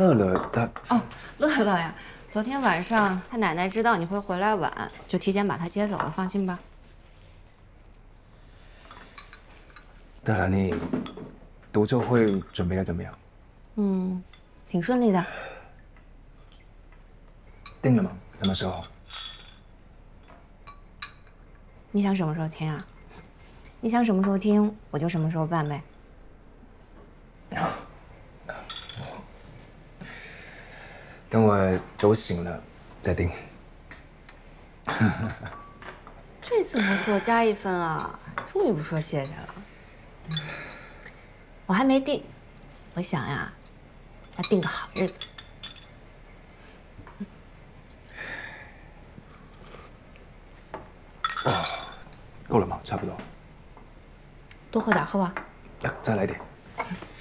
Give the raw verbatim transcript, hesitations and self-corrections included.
乐乐他哦，乐乐呀，昨天晚上他奶奶知道你会回来晚，就提前把他接走了，放心吧。 对了，你独奏会准备的怎么样？ 嗯，挺顺利的。 定了吗？什么时候？ 你想什么时候听啊？你想什么时候听，我就什么时候办呗。 等我酒醒了再定。 这次不错，加一分啊！终于不说谢谢了。嗯，我还没定，我想呀，要定个好日子。 哦，够了吗？差不多。 多喝点，喝完。 再来点。